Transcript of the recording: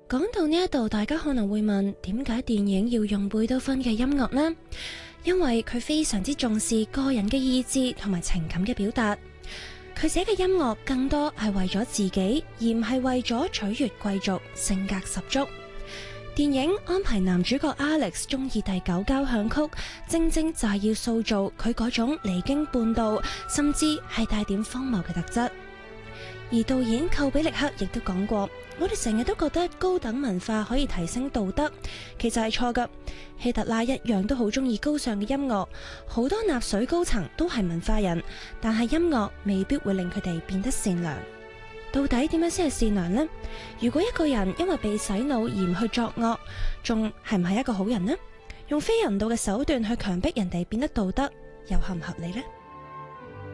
講到呢一度，大家可能會問，點解電影要用貝多芬嘅音樂呢？因為佢非常之重視個人嘅意志同埋情感嘅表達，佢寫嘅音樂更多係為咗自己，而唔係為咗取悅貴族，性格十足。電影安排男主角 Alex 中意第9交響曲，正正就係要塑造佢嗰種離經叛道，甚至係帶點荒謬嘅特質。而導演寇比力克亦都講過，我哋成日都覺得高等文化可以提升道德，其實係錯㗎。希特拉一樣都好中意高尚嘅音樂，好多納粹高層都係文化人，但係音樂未必會令佢哋變得善良。到底點樣先係善良呢？如果一個人因為被洗腦而唔去作惡，仲係唔係一個好人呢？用非人道嘅手段去強迫人哋變得道德，又合唔合理呢？